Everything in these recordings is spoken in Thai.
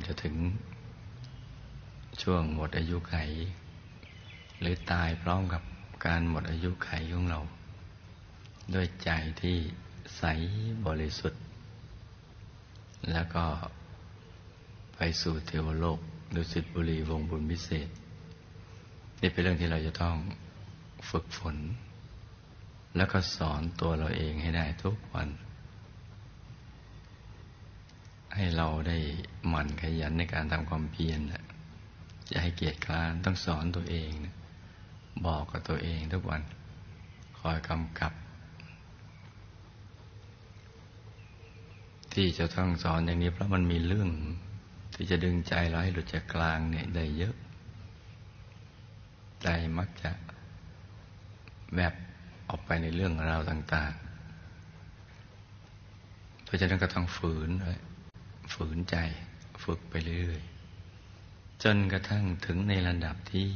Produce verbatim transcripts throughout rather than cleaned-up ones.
จะถึงช่วงหมดอายุไขหรือตายพร้อมกับการหมดอายุไขของเราด้วยใจที่ใสบริสุทธิ์แล้วก็ไปสู่เทวโลกดุสิตบุรีวงบุญพิเศษนี่เป็นเรื่องที่เราจะต้องฝึกฝนแล้วก็สอนตัวเราเองให้ได้ทุกวันให้เราได้หมั่นขยันในการทำความเพียรอย่าให้เกียจคร้านต้องสอนตัวเองบอกกับตัวเองทุกวันคอยกำกับที่จะต้องสอนอย่างนี้เพราะมันมีเรื่องที่จะดึงใจเราให้หลุดจากกลางเนี่ยได้เยอะใจมักจะแบบออกไปในเรื่องราวต่างๆเพราะฉะนั้นก็ต้องฝืนเลยฝืนใจฝึกไปเรื่อยๆจนกระทั่งถึงในระดับที่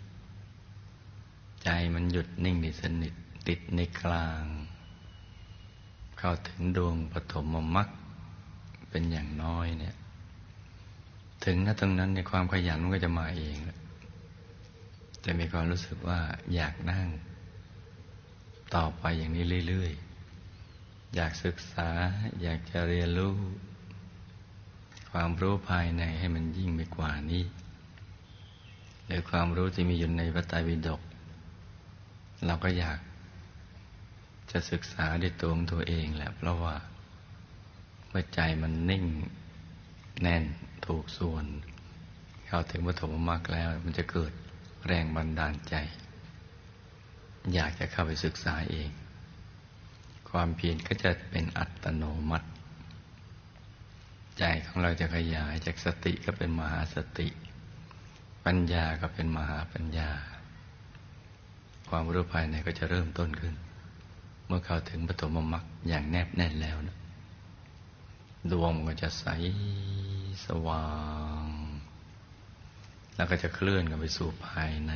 ใจมันหยุดนิ่งในสนิทติดในกลางเข้าถึงดวงปฐมมรรคเป็นอย่างน้อยเนี่ยถึงณตรงนั้นในความขยันมันก็จะมาเองจะมีความรู้สึกว่าอยากนั่งต่อไปอย่างนี้เรื่อยๆอยากศึกษาอยากจะเรียนรู้ความรู้ภายในให้มันยิ่งไปกว่านี้หรือความรู้ที่มีอยู่ในพระไตรปิฎกเราก็อยากจะศึกษาด้วยตัวของตัวเองแหละเพราะว่าเมื่อใจมันนิ่งแน่นถูกส่วนเข้าถึงปฐมมรรคแล้วมันจะเกิดแรงบันดาลใจอยากจะเข้าไปศึกษาเองความเพียรก็จะเป็นอัตโนมัติใจของเราจะขยายจากสติก็เป็นมหาสติปัญญาก็เป็นมหาปัญญาความรู้ภายในก็จะเริ่มต้นขึ้นเมื่อเข้าถึงปฐมมรรคอย่างแนบแน่นแล้วนะดวงมันก็จะใสสว่างแล้วก็จะเคลื่อนกันไปสู่ภายใน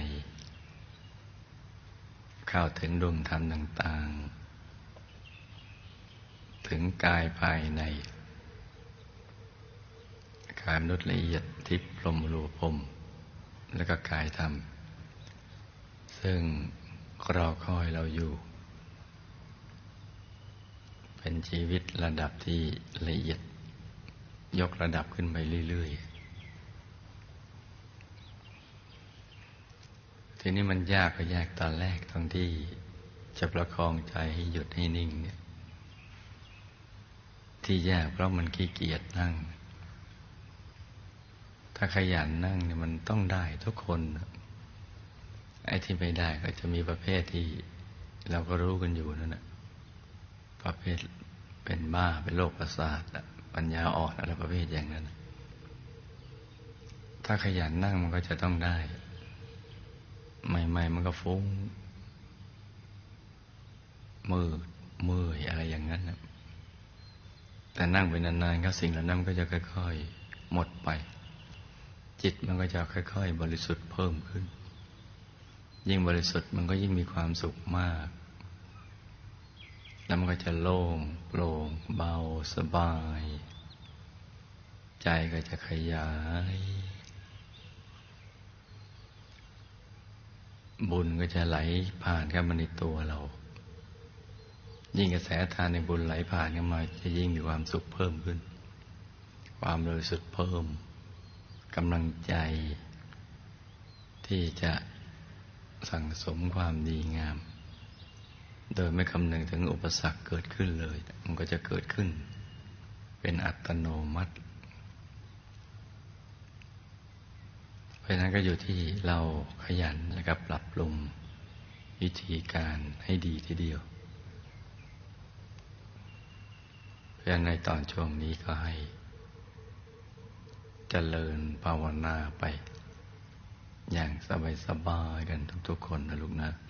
เข้าถึงดวงธรรมต่างๆถึงกายภายในกายมนุษย์ละเอียดทิพย์พรหมรูปพรหมแล้วก็กายธรรมซึ่งรอคอยเราอยู่เป็นชีวิตระดับที่ละเอียดยกระดับขึ้นไปเรื่อยๆทีนี้มันยากก็ยากตอนแรกตรงที่จะประคองใจให้หยุดให้นิ่งเนี่ยที่ยากเพราะมันขี้เกียจนั่งถ้าขยันนั่งเนี่ยมันต้องได้ทุกคนไอ้ที่ไม่ได้ก็จะมีประเภทที่เราก็รู้กันอยู่นั่นแหละประเภทเป็นบ้าเป็นโรคประสาทปัญญาอ่อนอะไรประเภทอย่างนั้นถ้าขยันนั่งมันก็จะต้องได้ใหม่ๆมันก็ฟุ้งมืดเมื่อยอะไรอย่างนั้นนะแต่นั่งไปนานๆก็สิ่งเหล่านั้นก็จะค่อยๆหมดไปจิตมันก็จะค่อยๆบริสุทธิ์เพิ่มขึ้นยิ่งบริสุทธิ์มันก็ยิ่งมีความสุขมากแล้วมันก็จะโล่งโปร่งเบาสบายใจก็จะขยายบุญก็จะไหลผ่านเข้ามาในตัวเรายิ่งกระแสทานในบุญไหลผ่านเข้ามาจะยิ่งมีความสุขเพิ่มขึ้นความบริสุทธิ์เพิ่มกำลังใจที่จะสั่งสมความดีงามโดยไม่คำนึงถึงอุปสรรคเกิดขึ้นเลยมันก็จะเกิดขึ้นเป็นอัตโนมัติเพราะฉะนั้นก็อยู่ที่เราขยันและก็ปรับปรุงวิธีการให้ดีทีเดียวเพราะฉะนั้นในตอนช่วงนี้ก็ให้เจริญภาวนาไปอย่างสบายๆกันทุกๆคนนะลูกนะ